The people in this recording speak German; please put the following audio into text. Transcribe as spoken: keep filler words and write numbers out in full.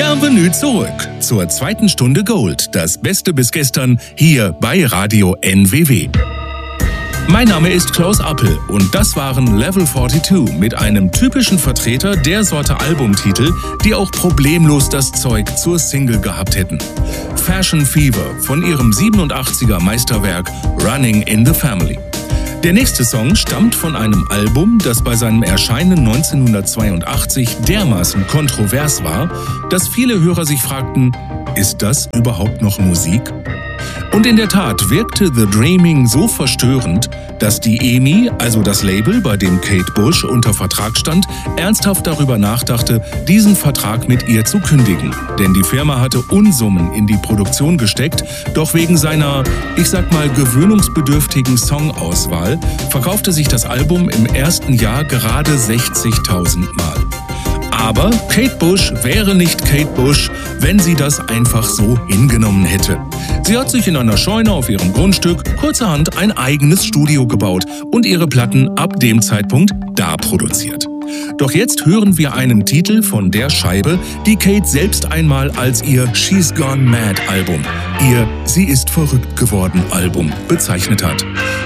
Bienvenue zurück zur zweiten Stunde Gold, das Beste bis gestern, hier bei Radio N W W. Mein Name ist Klaus Appel und das waren Level zweiundvierzig mit einem typischen Vertreter der Sorte Albumtitel, die auch problemlos das Zeug zur Single gehabt hätten. Fashion Fever von ihrem siebenundachtziger Meisterwerk Running in the Family. Der nächste Song stammt von einem Album, das bei seinem Erscheinen neunzehnhundertzweiundachtzig dermaßen kontrovers war, dass viele Hörer sich fragten, ist das überhaupt noch Musik? Und in der Tat wirkte The Dreaming so verstörend, dass die E M I, also das Label, bei dem Kate Bush unter Vertrag stand, ernsthaft darüber nachdachte, diesen Vertrag mit ihr zu kündigen. Denn die Firma hatte Unsummen in die Produktion gesteckt, doch wegen seiner, ich sag mal, gewöhnungsbedürftigen Songauswahl verkaufte sich das Album im ersten Jahr gerade sechzigtausend Mal. Aber Kate Bush wäre nicht Kate Bush, wenn sie das einfach so hingenommen hätte. Sie hat sich in einer Scheune auf ihrem Grundstück kurzerhand ein eigenes Studio gebaut und ihre Platten ab dem Zeitpunkt da produziert. Doch jetzt hören wir einen Titel von der Scheibe, die Kate selbst einmal als ihr She's Gone Mad Album, ihr Sie ist verrückt geworden Album bezeichnet hat.